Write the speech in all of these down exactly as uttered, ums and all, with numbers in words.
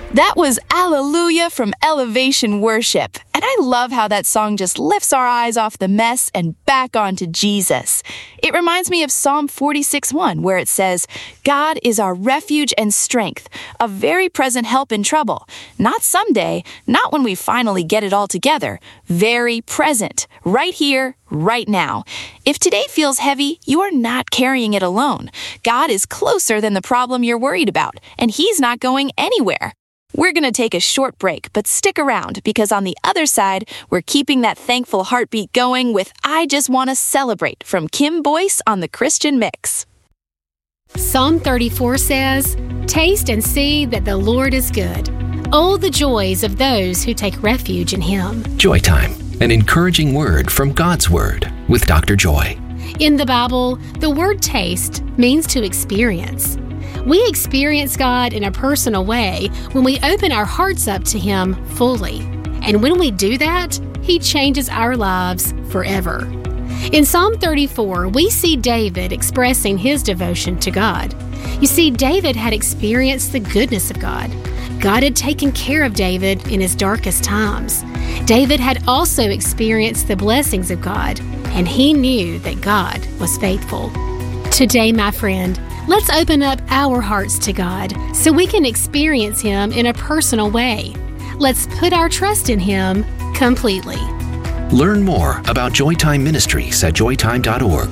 That was Alleluia from Elevation Worship, and I love how that song just lifts our eyes off the mess and back onto Jesus. It reminds me of Psalm forty-six one, where it says, God is our refuge and strength, a very present help in trouble. Not someday, not when we finally get it all together. Very present, right here, right now. If today feels heavy, you are not carrying it alone. God is closer than the problem you're worried about, and He's not going anywhere. We're going to take a short break, but stick around because on the other side, we're keeping that thankful heartbeat going with I Just Want to Celebrate from Kim Boyce on the Christian Mix. Psalm thirty-four says, Taste and see that the Lord is good. Oh, the joys of those who take refuge in Him. Joy Time, an encouraging word from God's Word with Doctor Joy. In the Bible, the word taste means to experience. We experience God in a personal way when we open our hearts up to Him fully. And when we do that, He changes our lives forever. In Psalm thirty-four, we see David expressing his devotion to God. You see, David had experienced the goodness of God. God had taken care of David in his darkest times. David had also experienced the blessings of God, and he knew that God was faithful. Today, my friend, let's open up our hearts to God so we can experience Him in a personal way. Let's put our trust in Him completely. Learn more about Joytime Ministries at joytime dot org.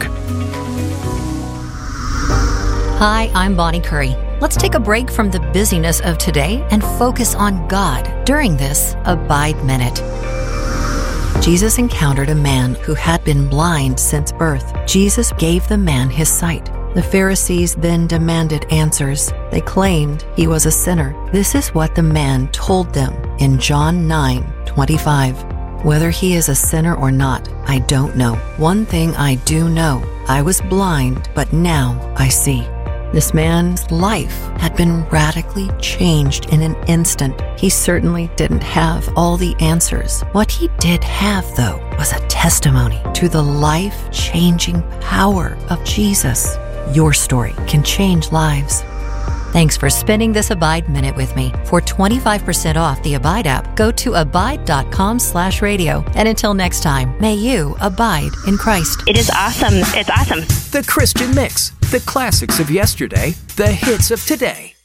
Hi, I'm Bonnie Curry. Let's take a break from the busyness of today and focus on God during this Abide Minute. Jesus encountered a man who had been blind since birth. Jesus gave the man his sight. The Pharisees then demanded answers. They claimed he was a sinner. This is what the man told them in John nine twenty-five. Whether he is a sinner or not, I don't know. One thing I do know, I was blind, but now I see. This man's life had been radically changed in an instant. He certainly didn't have all the answers. What he did have, though, was a testimony to the life-changing power of Jesus. Your story can change lives. Thanks for spending this Abide Minute with me. For twenty-five percent off the Abide app, go to abide.com slash radio. And until next time, may you abide in Christ. It is awesome. It's awesome. The Christian Mix. The classics of yesterday, the hits of today.